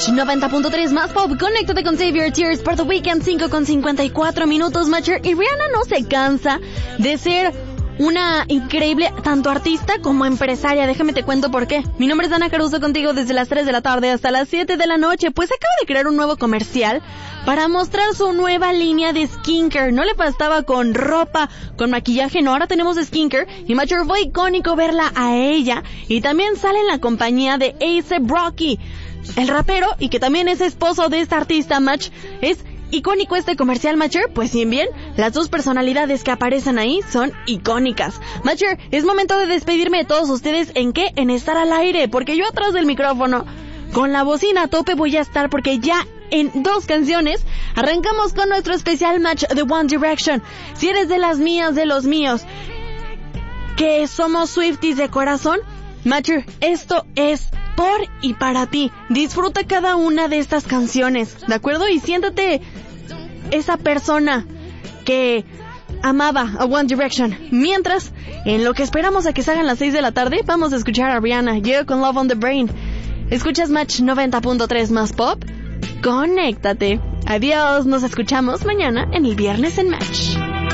Match 90.3 más pop. Conéctate con Save Your Tears por The Weeknd, 5:54 minutos, Matcher. Y Rihanna no se cansa de ser una increíble tanto artista como empresaria. Déjame te cuento por qué. Mi nombre es Dana Caruso, contigo desde las 3 de la tarde hasta las 7 de la noche. Pues acaba de crear un nuevo comercial para mostrar su nueva línea de skincare. No le bastaba con ropa, con maquillaje, no, ahora tenemos skincare. Y Matcher, fue icónico verla a ella. Y también sale en la compañía de A$AP Rocky, el rapero, y que también es esposo de esta artista. Match, es icónico este comercial, Matcher. Pues bien, las dos personalidades que aparecen ahí son icónicas. Matcher, es momento de despedirme de todos ustedes. ¿En qué? En estar al aire, porque yo atrás del micrófono, con la bocina a tope voy a estar, porque ya en 2 canciones arrancamos con nuestro especial Match de One Direction. Si eres de las mías, de los míos, que somos Swifties de corazón, Matcher, esto es por y para ti. Disfruta cada una de estas canciones, ¿de acuerdo? Y siéntate esa persona que amaba a One Direction. Mientras, en lo que esperamos a que salgan las 6 de la tarde, vamos a escuchar a Rihanna, yo con Love on the Brain. Escuchas Match 90.3 más pop. Conéctate. Adiós, nos escuchamos mañana en el Viernes en Match.